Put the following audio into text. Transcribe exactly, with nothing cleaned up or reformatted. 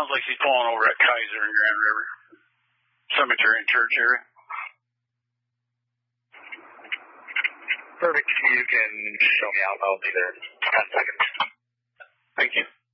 sounds like she's pulling over at Kaiser in Grand River Cemetery and Church area. Perfect. You can show me out. I'll be there in ten seconds. Thank you.